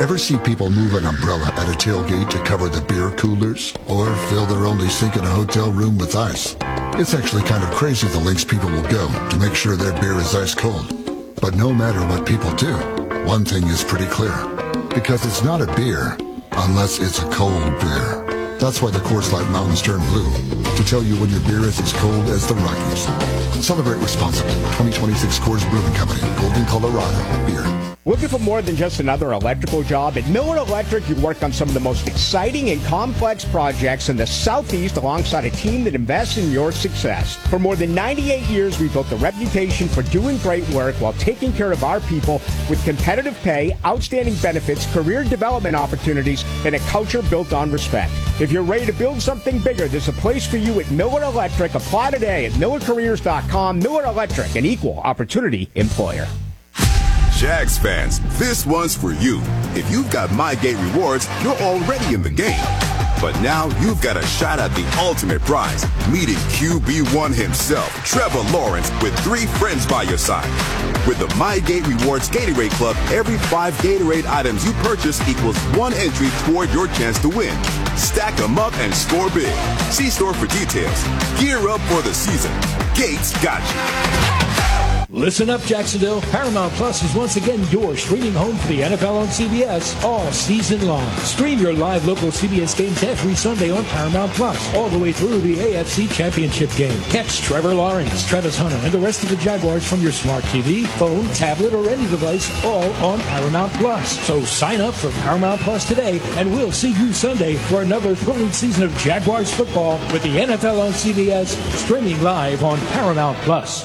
Ever see people move an umbrella at a tailgate to cover the beer coolers? Or fill their only sink in a hotel room with ice? It's actually kind of crazy the lengths people will go to make sure their beer is ice cold. But no matter what people do, one thing is pretty clear. Because it's not a beer unless it's a cold beer. That's why the Coors Light Mountains turn blue, to tell you when your beer is as cold as the Rockies. Celebrate responsibly. 2026 Coors Brewing Company, Golden, Colorado. Beer. Looking for more than just another electrical job? At Miller Electric, you work on some of the most exciting and complex projects in the Southeast alongside a team that invests in your success. For more than 98 years, we've built a reputation for doing great work while taking care of our people with competitive pay, outstanding benefits, career development opportunities, and a culture built on respect. If you're ready to build something bigger, there's a place for you at Miller Electric. Apply today at millercareers.com. Miller Electric, an equal opportunity employer. Jags fans, this one's for you. If you've got MyGate rewards, you're already in the game. But now you've got a shot at the ultimate prize, meeting QB1 himself, Trevor Lawrence, with 3 friends by your side. With the MyGate Rewards Gatorade Club, every 5 Gatorade items you purchase equals 1 entry toward your chance to win. Stack them up and score big. See store for details. Gear up for the season. Gates got you. Listen up, Jacksonville. Paramount Plus is once again your streaming home for the NFL on CBS all season long. Stream your live local CBS games every Sunday on Paramount Plus, all the way through the AFC Championship game. Catch Trevor Lawrence, Travis Hunter, and the rest of the Jaguars from your smart TV, phone, tablet, or any device, all on Paramount Plus. So sign up for Paramount Plus today, and we'll see you Sunday for another thrilling season of Jaguars football with the NFL on CBS, streaming live on Paramount Plus.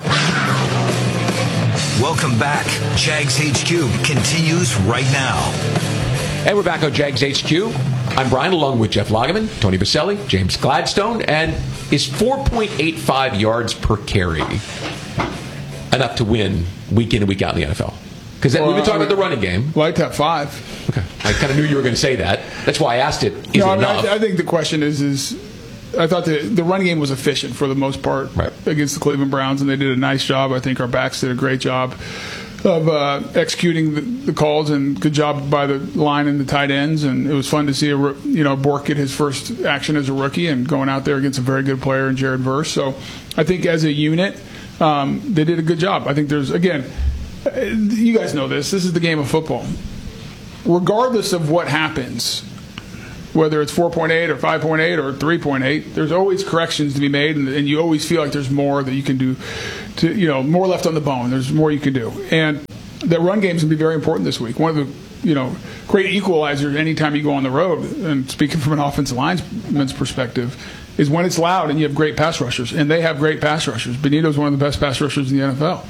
Welcome back. Jags HQ continues right now. And we're back on Jags HQ. I'm Brian, along with Jeff Lageman, Tony Baselli, James Gladstone, and is 4.85 yards per carry enough to win week in and week out in the NFL? Because we've been talking about the running game. Like that 5. Okay. I kind of knew you were going to say that. That's why I asked it. Is it enough? I think the question is I thought the run game was efficient for the most part against the Cleveland Browns, and they did a nice job. I think our backs did a great job of executing the calls, and good job by the line and the tight ends. And it was fun to see Bork get his first action as a rookie and going out there against a very good player in Jared Verse. So I think as a unit, they did a good job. I think there's, again, you guys know this is the game of football. Regardless of what happens, whether it's 4.8 or 5.8 or 3.8, there's always corrections to be made, and you always feel like there's more that you can do, more left on the bone. There's more you can do. And that run game is going to be very important this week. One of the great equalizers anytime you go on the road, and speaking from an offensive lineman's perspective, is when it's loud and you have great pass rushers. And they have great pass rushers. Benito's one of the best pass rushers in the NFL.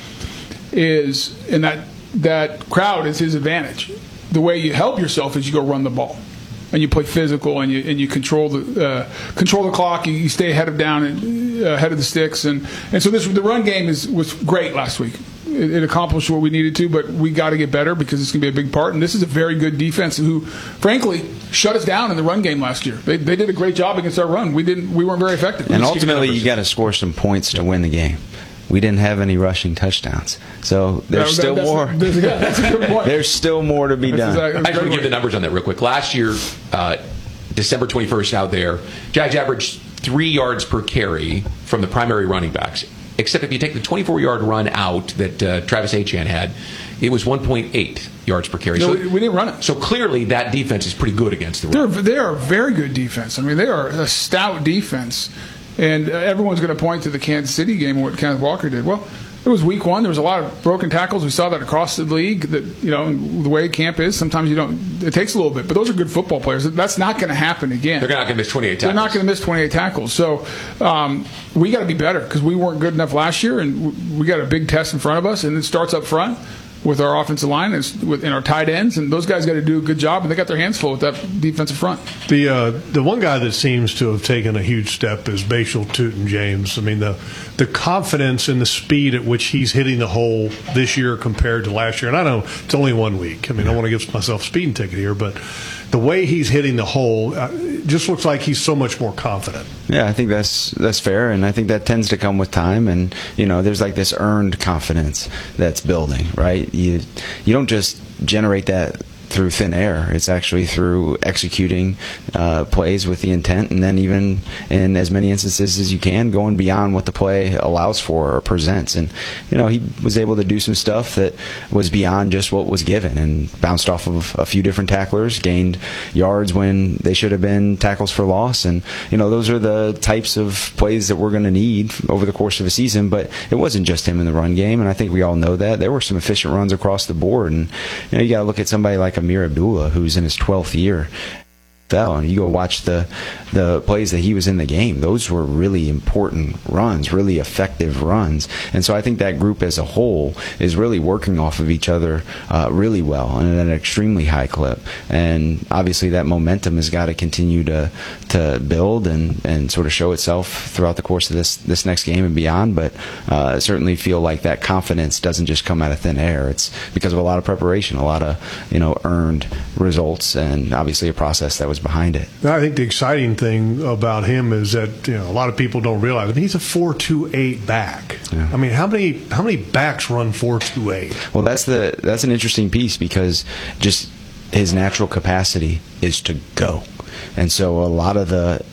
And that crowd is his advantage. The way you help yourself is you go run the ball. And you play physical, and you control the clock. You stay ahead of the sticks, and so the run game was great last week. It accomplished what we needed to, but we got to get better because it's going to be a big part. And this is a very good defense who, frankly, shut us down in the run game last year. They did a great job against our run. We weren't very effective. And ultimately, you got to score some points to win the game. We didn't have any rushing touchdowns, so there's still more. That's a good point. There's still more to be done. I just want to give the numbers on that real quick. Last year, December 21st out there, Jags averaged 3 yards per carry from the primary running backs. Except if you take the 24-yard run out that Travis Etienne had, it was 1.8 yards per carry. No, we didn't run it. So clearly that defense is pretty good against the run. They are a very good defense. I mean, they are a stout defense. And everyone's going to point to the Kansas City game and what Kenneth Walker did. Well, it was week 1. There was a lot of broken tackles. We saw that across the league. That the way camp is, sometimes it takes a little bit. But those are good football players. That's not going to happen again. They're not going to miss 28 tackles. They're not going to miss 28 tackles. So we got to be better because we weren't good enough last year, and we got a big test in front of us. And it starts up front with our offensive line and our tight ends, and those guys got to do a good job, and they got their hands full with that defensive front. The one guy that seems to have taken a huge step is Bashal Tutin-James. I mean, the confidence and the speed at which he's hitting the hole this year compared to last year, and I know it's only 1 week. I mean, I don't want to give myself a speeding ticket here, but the way he's hitting the hole just looks like he's so much more confident. Yeah, I think that's fair, and I think that tends to come with time. And there's like this earned confidence that's building, right? You don't just generate that through thin air. It's actually through executing plays with the intent, and then even in as many instances as you can, going beyond what the play allows for or presents. And he was able to do some stuff that was beyond just what was given, and bounced off of a few different tacklers, gained yards when they should have been tackles for loss. And those are the types of plays that we're going to need over the course of a season. But it wasn't just him in the run game, and I think we all know that. There were some efficient runs across the board, and you got to look at somebody like Amir Abdullah, who's in his 12th year. And you go watch the plays that he was in the game. Those were really important runs, really effective runs. And so I think that group as a whole is really working off of each other really well and at an extremely high clip. And obviously that momentum has got to continue to build and sort of show itself throughout the course of this next game and beyond. But I certainly feel like that confidence doesn't just come out of thin air. It's because of a lot of preparation, a lot of earned results, and obviously a process that was behind it. I think the exciting thing about him is that a lot of people don't realize. I mean, he's a 4.28 back. Yeah. I mean, how many backs run 4.28? Well, that's an interesting piece, because just his natural capacity is to go, and so a lot of the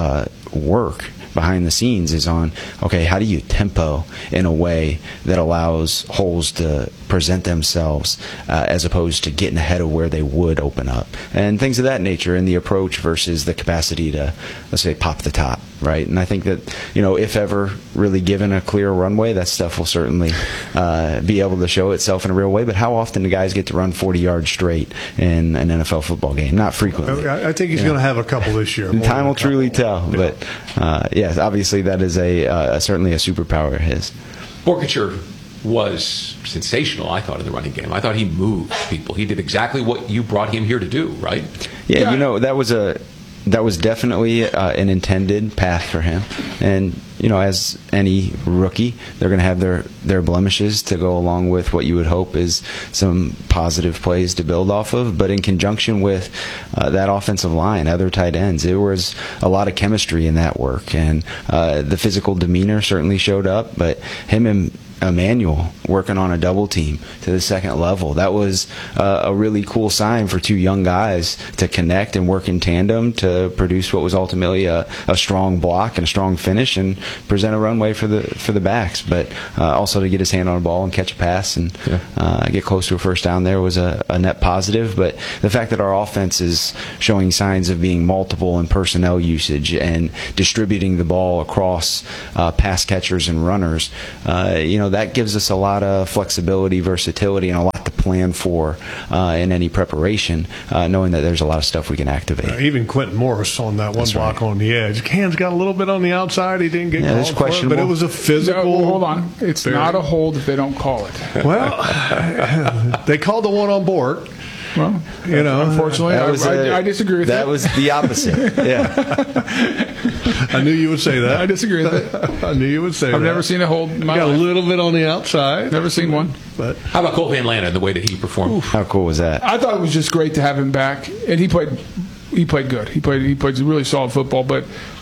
work behind the scenes is on, okay, how do you tempo in a way that allows holes to present themselves as opposed to getting ahead of where they would open up, and things of that nature, in the approach versus the capacity to, let's say, pop the top, right? And I think that, if ever really given a clear runway, that stuff will certainly be able to show itself in a real way. But how often do guys get to run 40 yards straight in an NFL football game? Not frequently. I think he's going to have a couple this year. Time will truly tell. Yeah. But yes, obviously that is certainly a superpower of his. Borkacher was sensational, I thought, in the running game. I thought he moved people. He did exactly what you brought him here to do, right? Yeah, that was definitely an intended path for him. And, as any rookie, they're going to have their blemishes to go along with what you would hope is some positive plays to build off of. But in conjunction with that offensive line, other tight ends, there was a lot of chemistry in that work. And the physical demeanor certainly showed up. But him and Emmanuel working on a double team to the second level, that was a really cool sign for two young guys to connect and work in tandem to produce what was ultimately a strong block and a strong finish and present a runway for the backs, but also to get his hand on a ball and catch a pass and get close to a first down there was a net positive. But the fact that our offense is showing signs of being multiple in personnel usage and distributing the ball across pass catchers and runners, that gives us a lot of flexibility, versatility, and a lot to plan for in any preparation, knowing that there's a lot of stuff we can activate. Even Quentin Morris on that one block on the edge. Hand's got a little bit on the outside. He didn't get called for it, but it was a physical. No, hold on. It's not a hold if they don't call it. Well, they called the one on Bork. Well, unfortunately, I disagree with that. That was the opposite. Yeah. I knew you would say that. I disagree with it. I knew you would say that. I've never seen a hold. Got a little bit on the outside. Never seen one. But how about Cole Van Lanner and the way that he performed? Oof. How cool was that? I thought it was just great to have him back, and he played good. He played really solid football. But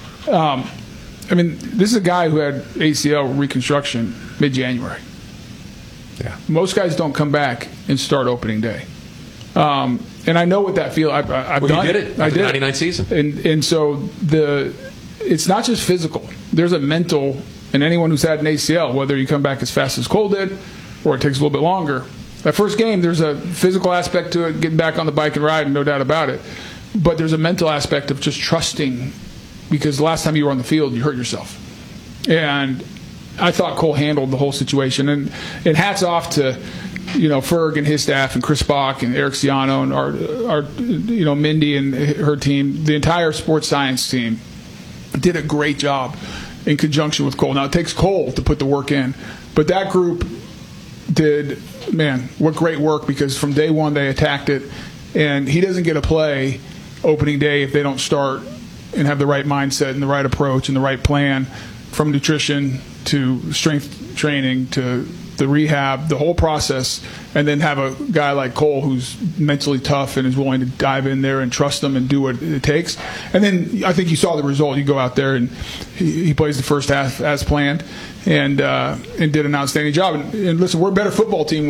this is a guy who had ACL reconstruction mid-January. Yeah. Most guys don't come back and start opening day. And I know what that feels. I've done you did it. I did the 99 season. And so it's not just physical. There's a mental, and anyone who's had an ACL, whether you come back as fast as Cole did or it takes a little bit longer, that first game, there's a physical aspect to it, getting back on the bike and riding, no doubt about it. But there's a mental aspect of just trusting, because the last time you were on the field, you hurt yourself. And I thought Cole handled the whole situation. And hats off to Ferg and his staff and Chris Bach and Eric Ciano and our Mindy and her team. The entire sports science team did a great job in conjunction with Cole. Now, it takes Cole to put the work in, but that group did, what great work, because from day one they attacked it, and he doesn't get a play opening day if they don't start and have the right mindset and the right approach and the right plan, from nutrition to strength training to the rehab, the whole process, and then have a guy like Cole who's mentally tough and is willing to dive in there and trust them and do what it takes. And then I think you saw the result. You go out there and he plays the first half as planned and did an outstanding job. And listen, we're a better football team when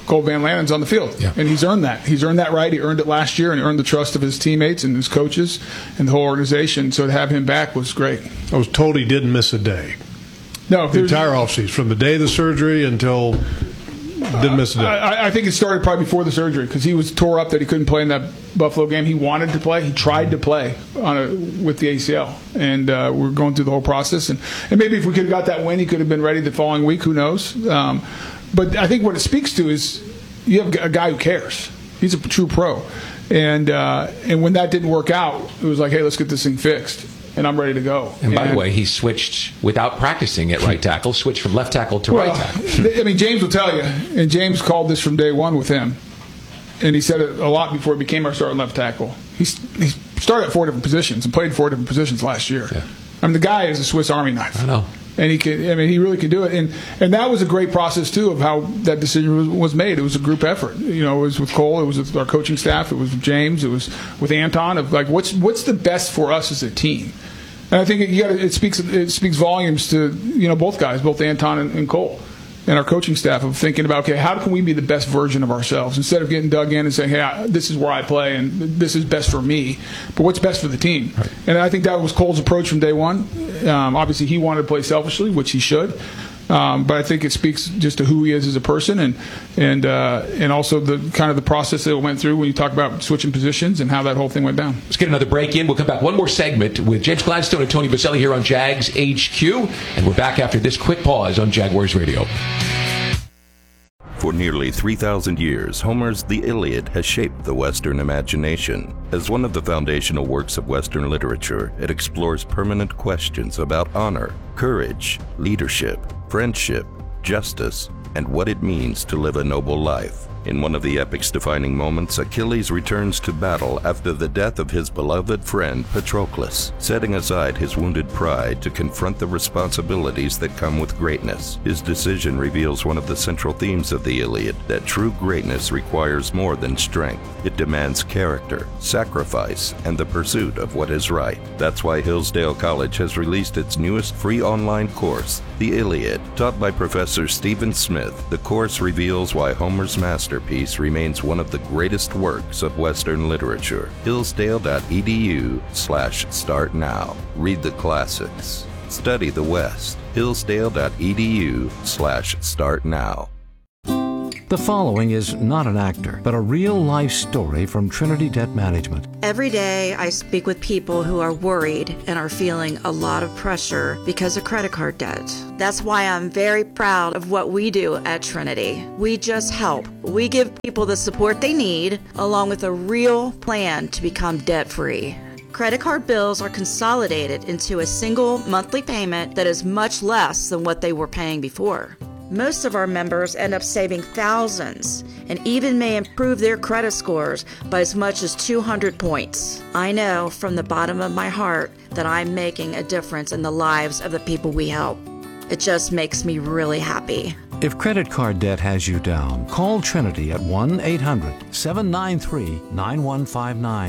Cole Van Lanen's on the field. Yeah. And he's earned that. He's earned that right. He earned it last year and earned the trust of his teammates and his coaches and the whole organization. So to have him back was great. I was told he didn't miss a day. No, The entire offseason, from the day of the surgery until didn't miss a day. I think it started probably before the surgery because he was tore up that he couldn't play in that Buffalo game. He wanted to play. He tried to play with the ACL. And we're going through the whole process. And maybe if we could have got that win, he could have been ready the following week. Who knows? But I think what it speaks to is you have a guy who cares. He's a true pro. And when that didn't work out, it was like, hey, let's get this thing fixed. And I'm ready to go. And by the way, he switched without practicing at right tackle, switched from left tackle to right tackle. I mean, James will tell you, and James called this from day one with him, and he said it a lot before he became our starting left tackle. He started at 4 different positions and played 4 different positions last year. Yeah. I mean, the guy is a Swiss Army knife. I know. And he really could do it. And that was a great process, too, of how that decision was made. It was a group effort. You know, it was with Cole, it was with our coaching staff, it was with James, it was with Anton, of like, what's the best for us as a team? And I think it speaks volumes to, you know, both guys, both Anton and Cole, and our coaching staff, of thinking about, okay, how can we be the best version of ourselves instead of getting dug in and saying, hey, this is where I play and this is best for me, but what's best for the team? Right. And I think that was Cole's approach from day one. Obviously, he wanted to play selfishly, which he should. But I think it speaks just to who he is as a person, and also the kind of the process that it went through when you talk about switching positions and how that whole thing went down. Let's get another break in. We'll come back one more segment with James Gladstone and Tony Boselli here on Jags HQ, and we're back after this quick pause on Jaguars Radio. For nearly 3,000 years, Homer's The Iliad has shaped the Western imagination. As one of the foundational works of Western literature, it explores permanent questions about honor, courage, leadership, friendship, justice, and what it means to live a noble life. In one of the epic's defining moments, Achilles returns to battle after the death of his beloved friend Patroclus, setting aside his wounded pride to confront the responsibilities that come with greatness. His decision reveals one of the central themes of the Iliad, that true greatness requires more than strength. It demands character, sacrifice, and the pursuit of what is right. That's why Hillsdale College has released its newest free online course, The Iliad. Taught by Professor Stephen Smith, the course reveals why Homer's masterpiece remains one of the greatest works of Western literature. Hillsdale.edu/start now. Read the classics. Study the West. Hillsdale.edu/start now. The following is not an actor, but a real-life story from Trinity Debt Management. Every day I speak with people who are worried and are feeling a lot of pressure because of credit card debt. That's why I'm very proud of what we do at Trinity. We just help. We give people the support they need, along with a real plan to become debt-free. Credit card bills are consolidated into a single monthly payment that is much less than what they were paying before. Most of our members end up saving thousands and even may improve their credit scores by as much as 200 points. I know from the bottom of my heart that I'm making a difference in the lives of the people we help. It just makes me really happy. If credit card debt has you down, call Trinity at 1-800-793-9159.